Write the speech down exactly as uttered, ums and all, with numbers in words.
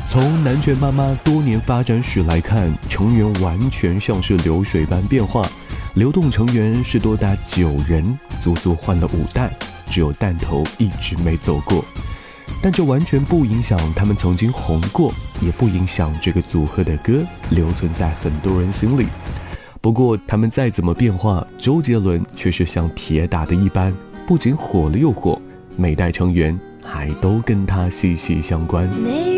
从南拳妈妈多年发展史来看，成员完全像是流水般变化，流动成员是多达九人，足足换了五代，只有弹头一直没走过。但这完全不影响他们曾经红过，也不影响这个组合的歌留存在很多人心里。不过他们再怎么变化，周杰伦却是像铁打的一般，不仅火了又火，每代成员还都跟他息息相关。